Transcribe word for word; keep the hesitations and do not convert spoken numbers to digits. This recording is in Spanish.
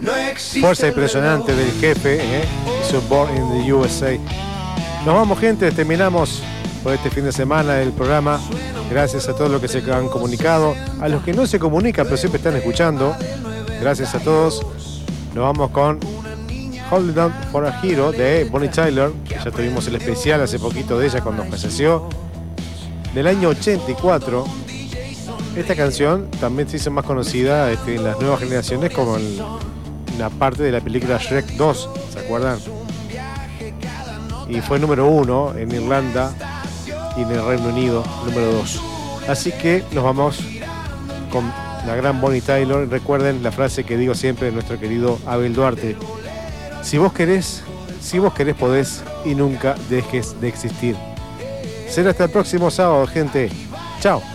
Fuerza impresionante del jefe, ¿eh? Y su Born in the U S A. Nos vamos, gente, terminamos por este fin de semana el programa. Gracias a todos los que se han comunicado, a los que no se comunican pero siempre están escuchando. Gracias a todos. Nos vamos con Holding On for a Hero de Bonnie Tyler. Ya tuvimos el especial hace poquito de ella cuando falleció. Del año ochenta y cuatro. Esta canción también se hizo más conocida este, en las nuevas generaciones como en la parte de la película Shrek dos, ¿se acuerdan? Y fue número uno en Irlanda y en el Reino Unido, número dos. Así que nos vamos con la gran Bonnie Tyler. Recuerden la frase que digo siempre de nuestro querido Abel Duarte: si vos querés, si vos querés podés y nunca dejes de existir. Será hasta el próximo sábado, gente. Chao.